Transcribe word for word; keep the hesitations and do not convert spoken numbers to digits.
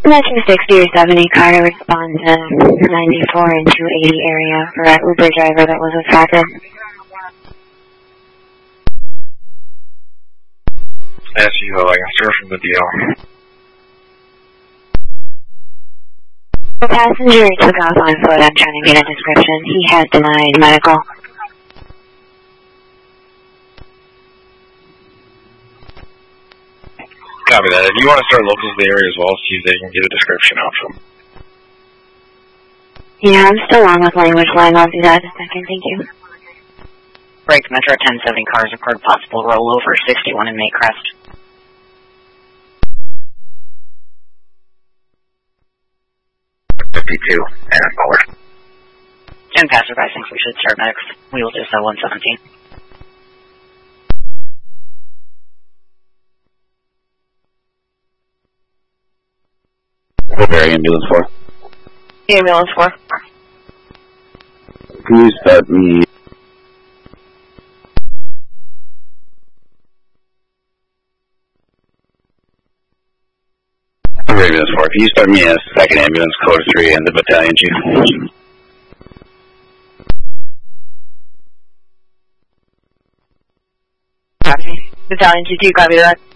Matching sixty or seventy, car to respond to ninety-four and two eighty area for an Uber driver that was assaulted. S U O, I got sir from the D L. The passenger took off on foot. I'm trying to get a description. He has denied medical. Copy that. If you want to start locals to the area as well, see if they can get a description out from. Yeah, I'm still on with language line. I'll do that in a second. Thank you. Break Metro ten seventy cars report possible rollover sixty-one in Maycrest. fifty-two, and I'm caller. ten passerby thinks we should start next. We will do so one seventeen. What area ambulance for? Ambulance for. Can you start me? Ambulance four. Can you start me as second ambulance, code three, and the battalion chief? Copy. Battalion chief, do you copy that?